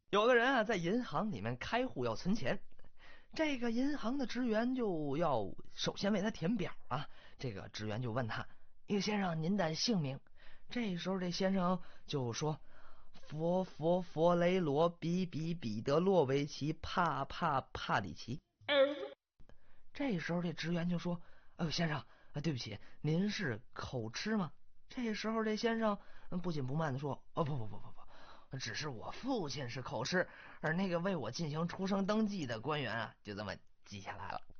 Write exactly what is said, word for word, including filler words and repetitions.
有个人啊，在银行里面开户要存钱，这个银行的职员就要首先为他填表啊。这个职员就问他：“一个先生，您的姓名？”这时候这先生就说：佛佛佛雷罗比比彼得洛维奇帕帕帕里奇。这时候这职员就说：“哎，先生啊，对不起，您是口吃吗？”这时候这先生不紧不慢的说：“哦，不不不不不，只是我父亲是口吃，而那个为我进行出生登记的官员啊，就这么记下来了。”